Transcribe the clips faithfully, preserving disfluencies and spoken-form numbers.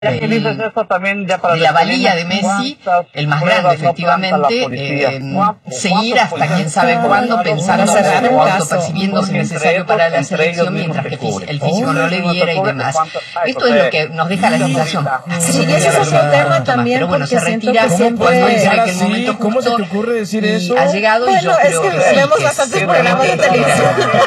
Ya que dices eso también, ya para de la valía de Messi, el más grande efectivamente, eh, seguir hasta quién sabe cuándo, pensar cerrar o autopercibiéndose necesario para la selección, mientras que el físico no le diera y demás. Esto es lo que nos deja la sensación. Sí, y ese es otro tema también, pero bueno, porque se siento retira que siempre... cuando él cree que el Sí, momento ¿cómo justo se te ocurre decir eso? ha llegado, y yo Bueno, es creo que que sí, vemos que es bastantes programas de televisión.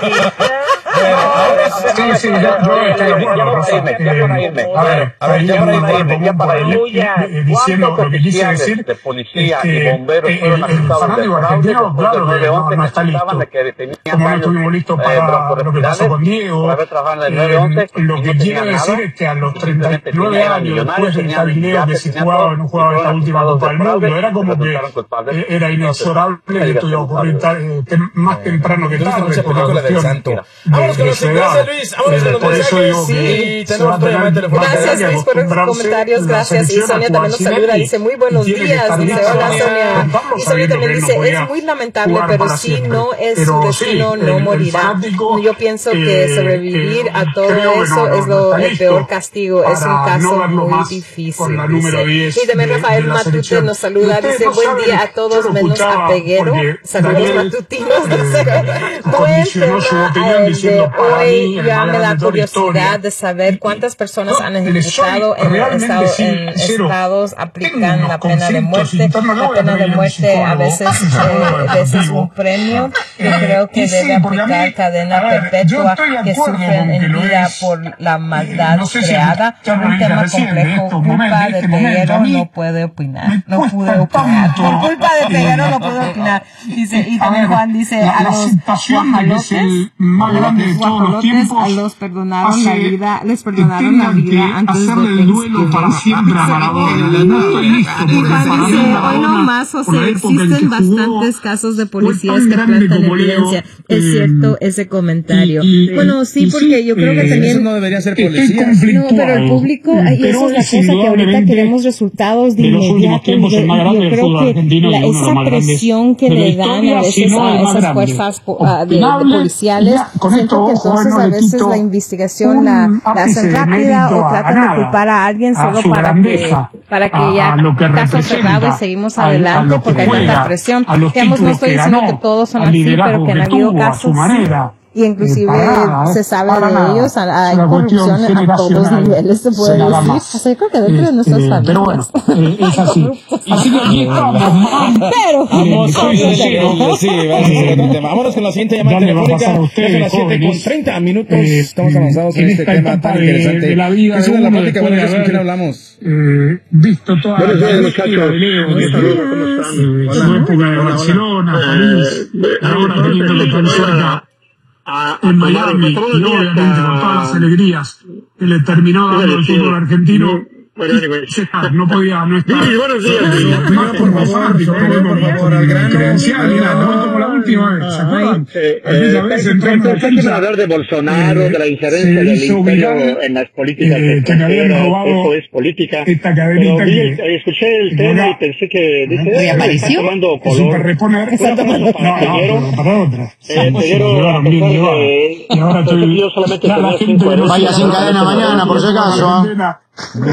Sí, sí, yo, yo estoy de acuerdo, Rosa. Eh, a ver, a ver, ya para irme, ya para irme, diciendo lo que quise decir, de policía este, y bomberos el, fueron el acusados de fanático fraude argentino, después claro del que no, nueve once no está listo. acusaban de que tenían Como no daños, estuvimos listos eh, para lo que pasó con por Diego. haber trabajado en el Eh, nueve once, lo no que tenía quiero decir nada, es que a los treinta y simplemente nueve eran años, millonarios, después del tenían cabineo que se yates, jugaba o tenían no todo, jugaba y esta fueron última acusados Copa de del Mundo, fraude, era y como se que resultaron culpables. eh, era inexorable Entonces, esto iba a ocurrir tar- eh, tem- más temprano que Entonces tarde. no se por la película del cuestión santo. de- Vámonos con de los su gracias, edad. Luis. Vámonos Eh, con los por eso mensajes. digo Sí, que se tenemos va a otro llamado tener telefónico. va a tener Gracias, que Luis, por esos acostumbrarse comentarios. la Gracias. Y selección a Sonia también nos jugar sin saluda. él, Dice, muy y buenos tiene que días. estar Dice, bien. hola, Sonia. Sonia. Juan Pablo Y sabía Sonia que también él no dice, podía es muy lamentable, jugar pero para sí, siempre. no es su Pero sí, destino, no el- el morirá. fanático, Yo pienso que eh, sobrevivir eh, a todo creo que eso no, no, es no lo, está el listo peor castigo. Es un para caso no verlo muy más difícil. con la número Dice. diez Y también de- Rafael de la Matute selección. nos saluda. Ustedes Dice, no buen saben, día a yo todos lo menos a escuchaba Peguero. porque Saludos Daniel, matutinos. eh, Buen condicionó su tema opinión el de diciendo, para mí, hoy. el Ya más me da grande de toda la curiosidad historia. de saber cuántas personas No, han le soy ejecutado en, realmente estado, en sincero. estados Tengo aplican unos la pena de conflictos muerte. internos. Yo La voy a pena de pedirle a un muerte a psicólogo, veces, un psicólogo eh, a veces deportivo. un premio. Yo Eh, creo que y sí, debe porque a mí, aplicar cadena a ver, yo perpetua estoy de que acuerdo sufren con que en lo vida es. por la maldad Eh, no sé si creada. ya lo Un dije tema recién, de complejo. estos momentos, Culpa de de este momento, Peguero a mí no puede opinar. me No cuesta pude opinar. tanto, Por culpa de Peguero eh, no puedo opinar. Dice, y a también ver, Juan dice, la, a la los aceptación de que es el más guajolotes, grande de todos los guajolotes, tiempos a los perdonaron la hace vida, les que perdonaron la tengan vida que antes de hacerle el duelo para siempre a Maradona. Y no estoy listo, Y porque Juan para dice, mí hoy Maradona, no más, por José, la época en que existen jugó, bastantes casos de fue policías tan que grande plantan como Leo. evidencia. Es eh, cierto ese comentario. y- y- Bueno, sí, y porque sí, yo creo que eh, también... Esos no deberían ser estoy policías. conflictuado, No, pero el público, y pero esa es la es cosa, que ahorita indudablemente queremos resultados de, de los últimos inmediato. tiempos Y el más yo grande del creo fútbol que argentino la, y uno de los esa más grandes presión que de la le dan historia, a si veces no el a más esas grande. fuerzas po- a- de, de Opinable, policiales, ya, con siento esto, que ojo, entonces no a le veces quito la investigación un la, la ápice hacen de rápida mérito o a tratan de nada, culpar a alguien a solo su para que, grandeza, para que a- ya a lo que caso cerrado y representa, seguimos a- a adelante lo que porque hay tanta juega, presión. a los Digamos, no títulos estoy que diciendo ganó, que todos son al así, pero liderazgo que han que habido tuvo, a su casos manera. y inclusive Para nada, se ¿eh? sabe Para de nada. ellos, hay Es una cuestión corrupción a todos generacional, niveles, se puede se nada decir. más. O sea, yo creo que dentro de nuestras Eh, familias. pero bueno, eh, es así. Así que aquí estamos, man. Pero, Vamos Eh, con soy el- sincero. sí, vamos a hacer otro tema. Vámonos con la siguiente llamada Ya le va a telefónica. pasar a Ya ustedes, son las siete con jóvenes. treinta minutos. Eh, Estamos avanzados en en este esta tema etapa tan de- interesante. de la vida ¿Qué de suena la uno plática? después Bueno, de ya con quién haber- hablamos. eh, visto toda Buenos días, la muchachos. historia de Leo, Un desde saludo, ¿cómo están? eh, su Hola. época de Hola, hola. Barcelona, París, Eh, ahora eh, teniéndolo tan eh, cerca a, a en tomar Miami, todos y los días obviamente con todas las a- alegrías que le terminó Iba a dando el decir, fútbol argentino, bueno, anyway. no podía no estar. Sí, buenos días. Más Por favor, fanático, por como favor, al grano, credencial, al mira, grano. como la última vez, ¿se acuerdan? Eh, Aquella eh, vez entró en la pensé que iban a cancha, hablar de Bolsonaro, eh, de la injerencia se del hizo imperio viral, en las políticas eh, que le habían extranjeras, robado eso es política. esta Pero cadenita vi, que el- escuché el que tema juega- y pensé que dije, ¿Y eh, apareció? está tomando es un color. reponer. Una cosa para No, Peguero. no, para otras. Eh, Se lo Peguero, a llevaron bien pesar llevado. de- Y ahora pensé estoy. que yo solamente ya la tenía gente cinco de los- derechos. Vaya sin cadena mañana, por si acaso, ¿ah? No,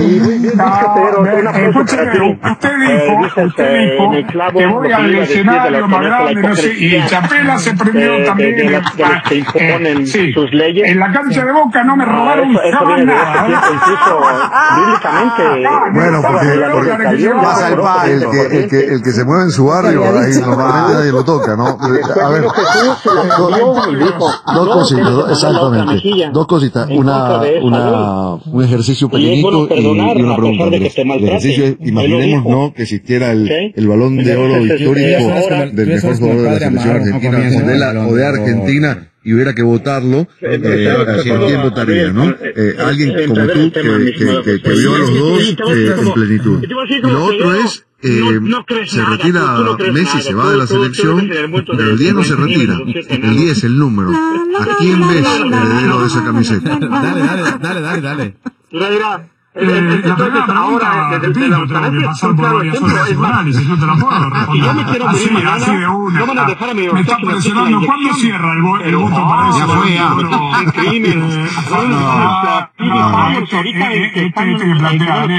Pero me- una escuche, cosa para ti. usted Eh, dijo, dices, usted eh, dijo en el clavo que voy lo al que iba a decir de escenario los más que no se grande, la no sé, y hipocresía, Chapela se prendió eh, también. de- de la- en- de los que imponen sí. sus leyes. En la cancha de Boca no me No, robaron eso, eso jamás viene de hace nada. tiempo, incluso bíblicamente. Bueno, porque- la porque rebelión, pasa el, la el, que, el, que, el que se mueve en su barrio, ahí normalmente nadie lo toca, ¿no? A ver, Después Jesús se la cambió y dijo, dos no, cositas, tienes que poner la otra exactamente. mejilla Dos cositas, en una, contra de esa una, ley. un ejercicio Y es bueno pequeñito y, perdonar y una a pregunta, pesar de que Andrés. te El maltraten. ejercicio es, Él lo imaginemos, dijo. ¿no? Que existiera el, ¿Sí? el balón de oro Entonces, histórico eh, ahora- del mejor jugador de la selección argentina o de, la, o de Argentina y hubiera que votarlo, eh, ¿a quién votaría, no? Eh, alguien como tú que, que, que, que vio a los dos eh, en plenitud. Y lo otro es, eh, se retira Messi, se va de la selección, pero el diez no se retira. El diez es el número. ¿A quién ves heredero de esa camiseta? Dale, dale, dale, dale, dale. Mira, mira. la primera pregunta, repito, tengo que pasar por varias horas de análisis, no te la puedo responder. Yo me quiero así, morir mañana, así de una. no van a dejar a mi Me está presionando. ¿Cuándo cierra el, vo el voto para eso? Ya fue, ya. crimen. Este que plantea